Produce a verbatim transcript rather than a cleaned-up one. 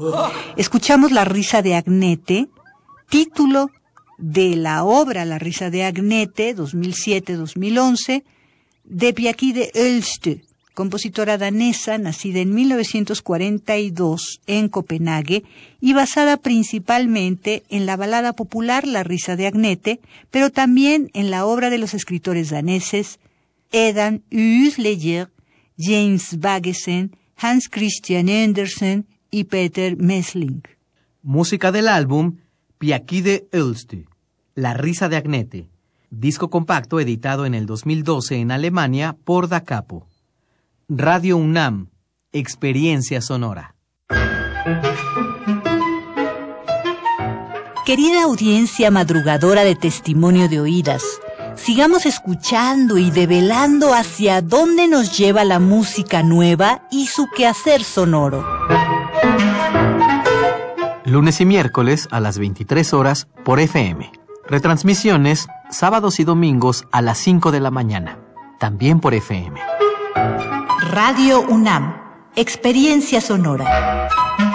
Escuchamos La risa de Agnete, título de la obra La risa de Agnete, dos mil siete a dos mil once, de Pia-Ki de Ølst, compositora danesa nacida en mil novecientos cuarenta y dos en Copenhague y basada principalmente en la balada popular La risa de Agnete, pero también en la obra de los escritores daneses Edan Uusleger, James Baggesen, Hans Christian Andersen y Peter Messling. Música del álbum Pia-Ki de Ølst, La risa de Agnete, disco compacto editado en el dos mil doce en Alemania por Da Capo. Radio UNAM, experiencia sonora. Querida audiencia madrugadora de Testimonio de Oídas, sigamos escuchando y develando hacia dónde nos lleva la música nueva y su quehacer sonoro. Lunes y miércoles a las veintitrés horas por F M. Retransmisiones sábados y domingos a las cinco de la mañana, también por F M. Radio UNAM, experiencia sonora.